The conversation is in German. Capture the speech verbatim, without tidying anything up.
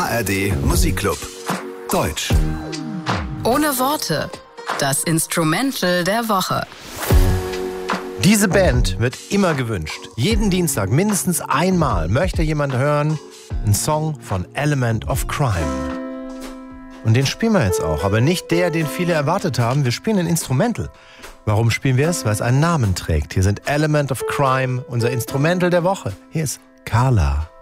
R D Musikclub. Deutsch. Ohne Worte. Das Instrumental der Woche. Diese Band wird immer gewünscht. Jeden Dienstag mindestens einmal möchte jemand hören, einen Song von Element of Crime. Und den spielen wir jetzt auch, aber nicht der, den viele erwartet haben. Wir spielen ein Instrumental. Warum spielen wir es? Weil es einen Namen trägt. Hier sind Element of Crime, unser Instrumental der Woche. Hier ist Carla.